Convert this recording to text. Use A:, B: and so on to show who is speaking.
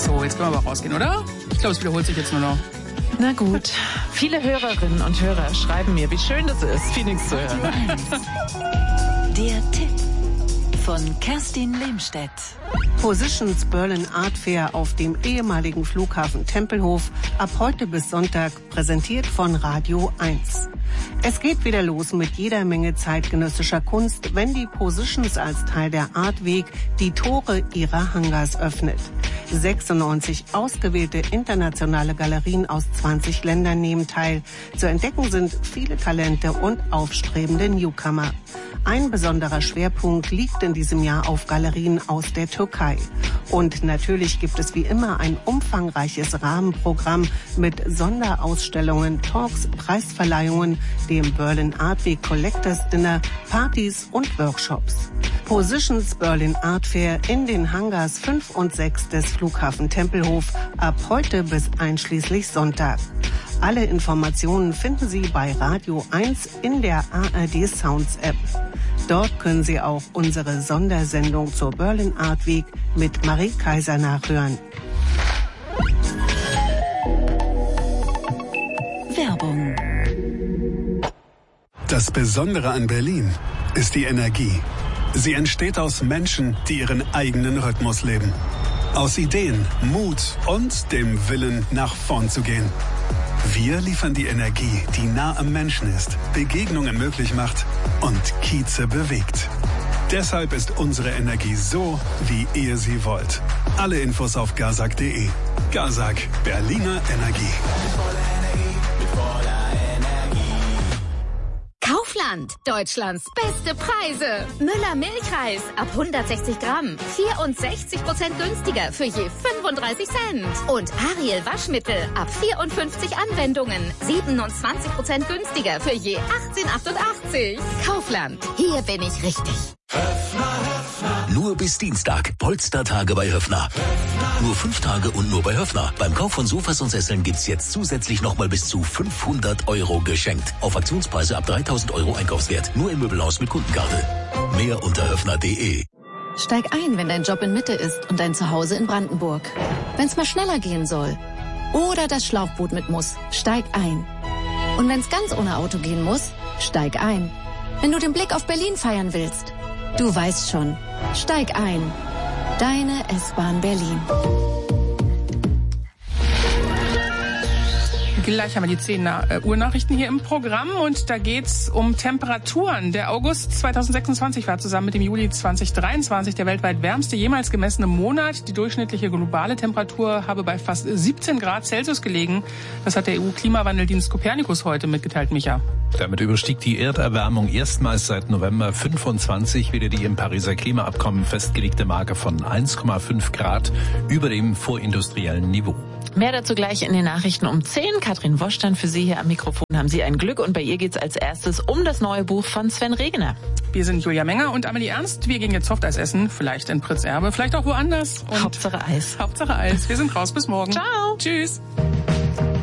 A: So, jetzt können wir aber rausgehen, oder? Ich glaube, es wiederholt sich jetzt nur noch.
B: Na gut. Viele Hörerinnen und Hörer schreiben mir, wie schön das ist, Phoenix zu hören.
C: Der Tipp von Kerstin Lehmstedt.
D: Positions Berlin Art Fair auf dem ehemaligen Flughafen Tempelhof, ab heute bis Sonntag, präsentiert von Radio 1. Es geht wieder los mit jeder Menge zeitgenössischer Kunst, wenn die Positions als Teil der Art Week die Tore ihrer Hangars öffnet. 96 ausgewählte internationale Galerien aus 20 Ländern nehmen teil. Zu entdecken sind viele Talente und aufstrebende Newcomer. Ein besonderer Schwerpunkt liegt in diesem Jahr auf Galerien aus der Türkei. Und natürlich gibt es wie immer ein umfangreiches Rahmenprogramm mit Sonderausstellungen, Talks, Preisverleihungen, dem Berlin Art Week Collectors Dinner, Partys und Workshops. Positions Berlin Art Fair in den Hangars 5 und 6 des Flughafen Tempelhof ab heute bis einschließlich Sonntag. Alle Informationen finden Sie bei Radio 1 in der ARD Sounds App. Dort können Sie auch unsere Sondersendung zur Berlin Art Week mit Marie Kaiser nachhören.
C: Werbung.
E: Das Besondere an Berlin ist die Energie. Sie entsteht aus Menschen, die ihren eigenen Rhythmus leben. Aus Ideen, Mut und dem Willen, nach vorn zu gehen. Wir liefern die Energie, die nah am Menschen ist, Begegnungen möglich macht und Kieze bewegt. Deshalb ist unsere Energie so, wie ihr sie wollt. Alle Infos auf gazak.de. Gazak, Berliner Energie.
F: Kaufland, Deutschlands beste Preise. Müller Milchreis ab 160 Gramm, 64% günstiger für je 35 Cent. Und Ariel Waschmittel ab 54 Anwendungen, 27% günstiger für je 18,88. Kaufland, hier bin ich richtig.
G: Nur bis Dienstag. Polstertage bei Höffner. Nur 5 Tage und nur bei Höffner. Beim Kauf von Sofas und Sesseln gibt's jetzt zusätzlich nochmal bis zu 500 € geschenkt. Auf Aktionspreise ab 3.000 € Einkaufswert. Nur im Möbelhaus mit Kundenkarte. Mehr unter höffner.de.
H: Steig ein, wenn dein Job in Mitte ist und dein Zuhause in Brandenburg. Wenn's mal schneller gehen soll. Oder das Schlauchboot mit muss. Steig ein. Und wenn's ganz ohne Auto gehen muss, steig ein. Wenn du den Blick auf Berlin feiern willst. Du weißt schon. Steig ein. Deine S-Bahn Berlin.
A: Gleich haben wir die 10 Uhr Nachrichten hier im Programm und da geht's um Temperaturen. Der August 2026 war zusammen mit dem Juli 2023 der weltweit wärmste jemals gemessene Monat. Die durchschnittliche globale Temperatur habe bei fast 17 Grad Celsius gelegen. Das hat der EU-Klimawandeldienst Copernicus heute mitgeteilt, Micha.
I: Damit überstieg die Erderwärmung erstmals seit November 25 wieder die im Pariser Klimaabkommen festgelegte Marke von 1,5 Grad über dem vorindustriellen Niveau.
B: Mehr dazu gleich in den Nachrichten um 10. Katrin Wosch dann für Sie hier am Mikrofon. Haben Sie ein Glück und bei ihr geht's als erstes um das neue Buch von Sven Regener.
A: Wir sind Julia Menger und Amelie Ernst. Wir gehen jetzt Softeis essen, vielleicht in Pritz Erbe, vielleicht auch woanders. Und
B: Hauptsache Eis.
A: Hauptsache Eis. Wir sind raus, bis morgen.
B: Ciao.
A: Tschüss.